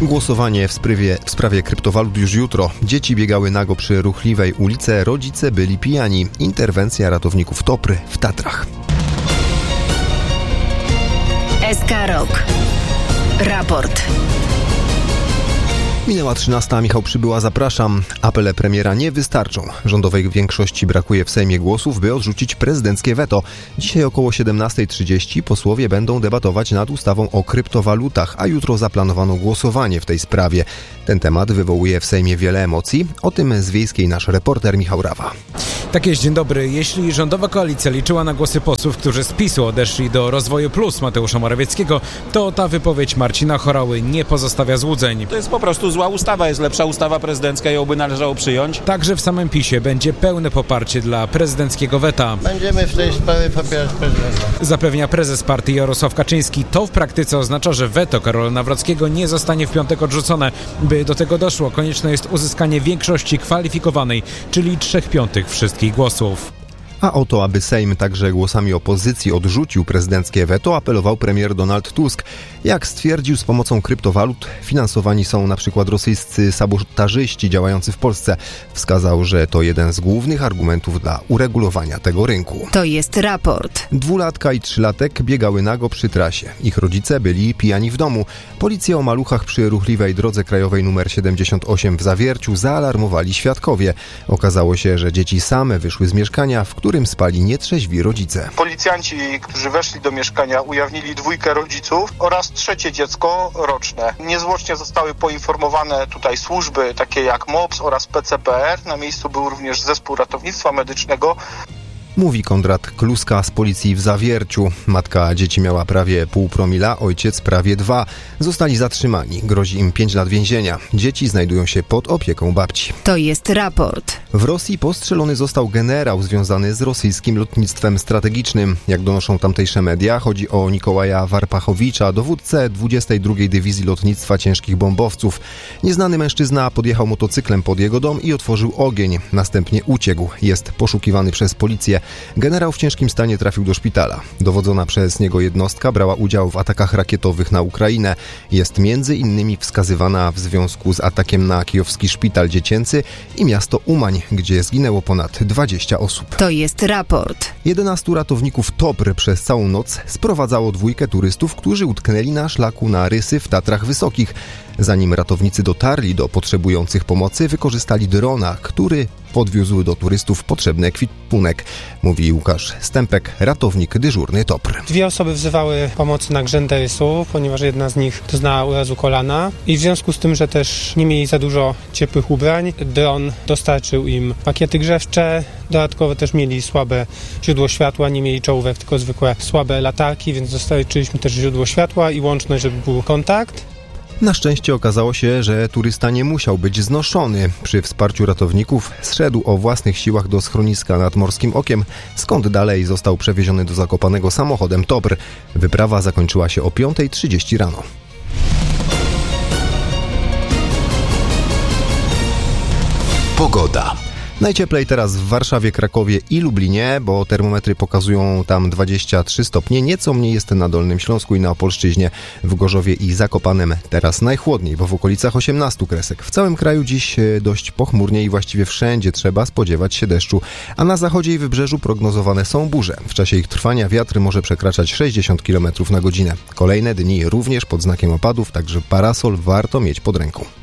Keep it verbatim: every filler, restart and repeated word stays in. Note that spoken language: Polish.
Głosowanie w sprawie, w sprawie kryptowalut już jutro. Dzieci biegały nago przy ruchliwej ulicy, rodzice byli pijani. Interwencja ratowników Topry w Tatrach. S K Rok. Raport. Minęła trzynasta, Michał Przybyła, zapraszam. Apele premiera nie wystarczą. Rządowej większości brakuje w Sejmie głosów, by odrzucić prezydenckie weto. Dzisiaj około siedemnasta trzydzieści posłowie będą debatować nad ustawą o kryptowalutach, a jutro zaplanowano głosowanie w tej sprawie. Ten temat wywołuje w Sejmie wiele emocji. O tym z Wiejskiej nasz reporter Michał Rawa. Tak jest, dzień dobry. Jeśli rządowa koalicja liczyła na głosy posłów, którzy z PiSu odeszli do Rozwoju Plus Mateusza Morawieckiego, to ta wypowiedź Marcina Horały nie pozostawia złudzeń. To jest po prostu zła ustawa, jest lepsza ustawa prezydencka, ją by należało przyjąć. Także w samym PiSie będzie pełne poparcie dla prezydenckiego weta. Będziemy w tej sprawie popierać prezydenta. Zapewnia prezes partii Jarosław Kaczyński. To w praktyce oznacza, że weto Karola Nawrockiego nie zostanie w piątek odrzucone. By do tego doszło, konieczne jest uzyskanie większości kwalifikowanej, czyli trzech piątych wszystkich głosów. A o to, aby Sejm także głosami opozycji odrzucił prezydenckie weto, apelował premier Donald Tusk. Jak stwierdził, z pomocą kryptowalut finansowani są na przykład rosyjscy sabotażyści działający w Polsce. Wskazał, że to jeden z głównych argumentów dla uregulowania tego rynku. To jest raport. Dwulatka i trzylatek biegały nago przy trasie. Ich rodzice byli pijani w domu. Policję o maluchach przy ruchliwej drodze krajowej nr siedemdziesiąt osiem w Zawierciu zaalarmowali świadkowie. Okazało się, że dzieci same wyszły z mieszkania, w którym którym spali nietrzeźwi rodzice. Policjanci, którzy weszli do mieszkania, ujawnili dwójkę rodziców oraz trzecie dziecko roczne. Niezwłocznie zostały poinformowane tutaj służby takie jak M O P S oraz P C P R. Na miejscu był również zespół ratownictwa medycznego. Mówi Konrad Kluska z policji w Zawierciu. Matka dzieci miała prawie pół promila, ojciec prawie dwa. Zostali zatrzymani. Grozi im pięć lat więzienia. Dzieci znajdują się pod opieką babci. To jest raport. W Rosji postrzelony został generał związany z rosyjskim lotnictwem strategicznym. Jak donoszą tamtejsze media, chodzi o Nikołaja Warpachowicza, dowódcę dwudziestej drugiej Dywizji Lotnictwa Ciężkich Bombowców. Nieznany mężczyzna podjechał motocyklem pod jego dom i otworzył ogień. Następnie uciekł. Jest poszukiwany przez policję. Generał w ciężkim stanie trafił do szpitala. Dowodzona przez niego jednostka brała udział w atakach rakietowych na Ukrainę. Jest między innymi wskazywana w związku z atakiem na kijowski szpital dziecięcy i miasto Umań, gdzie zginęło ponad dwadzieścia osób. To jest raport. jedenastu ratowników Topry przez całą noc sprowadzało dwójkę turystów, którzy utknęli na szlaku na Rysy w Tatrach Wysokich. Zanim ratownicy dotarli do potrzebujących pomocy, wykorzystali drona, który podwiózł do turystów potrzebny ekwipunek, mówi Łukasz Stępek, ratownik dyżurny Topr. Dwie osoby wzywały pomocy na grzędę rysu, ponieważ jedna z nich doznała urazu kolana i w związku z tym, że też nie mieli za dużo ciepłych ubrań, dron dostarczył im pakiety grzewcze, dodatkowo też mieli słabe źródło światła, nie mieli czołówek, tylko zwykłe słabe latarki, więc dostarczyliśmy też źródło światła i łączność, żeby był kontakt. Na szczęście okazało się, że turysta nie musiał być znoszony. Przy wsparciu ratowników zszedł o własnych siłach do schroniska nad Morskim Okiem, skąd dalej został przewieziony do Zakopanego samochodem Topr. Wyprawa zakończyła się o piąta trzydzieści rano. Pogoda. Najcieplej teraz w Warszawie, Krakowie i Lublinie, bo termometry pokazują tam dwadzieścia trzy stopnie. Nieco mniej jest na Dolnym Śląsku i na Opolszczyźnie. W Gorzowie i Zakopanem teraz najchłodniej, bo w okolicach osiemnastu kresek. W całym kraju dziś dość pochmurnie i właściwie wszędzie trzeba spodziewać się deszczu. A na zachodzie i wybrzeżu prognozowane są burze. W czasie ich trwania wiatr może przekraczać sześćdziesiąt kilometrów na godzinę. Kolejne dni również pod znakiem opadów, także parasol warto mieć pod ręką.